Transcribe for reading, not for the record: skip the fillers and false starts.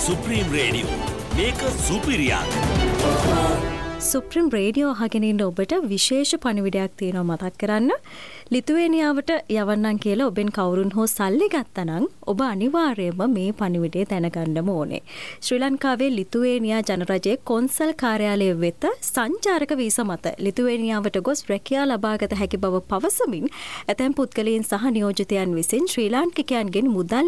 Supreme radio මේක සුපිරියක්. Supreme radio අහගෙන ඉන්න ඔබට විශේෂ පණිවිඩයක් තියෙනවා මතක් කරන්න. ලිතුවේනියාවට යවන්නම් කියලා ඔබෙන් කවුරුන් හෝ සල්ලි ගත්තනම් ඔබ අනිවාර්යයෙන්ම මේ පණිවිඩය දැනගන්න ඕනේ. ශ්‍රී ලංකාවේ ලිතුවේනියා ජනරජයේ කොන්සල් කාර්යාලය වෙත සංචාරක වීසා මත ලිතුවේනියාවට ගොස් රැකියා ලබාගත හැකි බව පවසමින් ඇතැම් පුද්ගලයන් සහ නියෝජිතයන් විසින් ශ්‍රී ලාංකිකයන්ගෙන් මුදල්